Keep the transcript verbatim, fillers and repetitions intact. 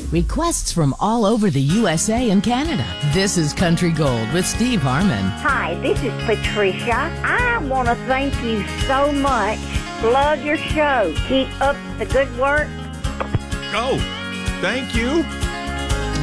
Requests from all over the U S A and Canada. This is Country Gold with Steve Harmon. Hi, this is Patricia. I want to thank you so much. Love your show. Keep up the good work. Oh, thank you.